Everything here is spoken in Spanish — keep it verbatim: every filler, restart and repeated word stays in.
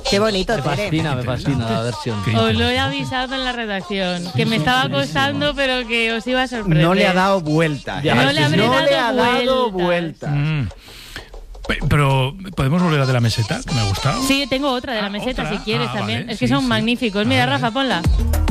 Qué bonito, Me fascina, me fascina la versión. Os lo he avisado en la redacción, que me estaba costando, pero que os iba a sorprender. No le ha dado vuelta. Ya, no le, habré no dado le ha dado vueltas. vuelta. Mm. Pero, ¿podemos volver a de la meseta? Que me ha gustado. Sí, tengo otra de la Ah, meseta ¿otra? si quieres Ah, también. vale, es que sí, son sí. magníficos. Mira, Vale. Rafa, ponla.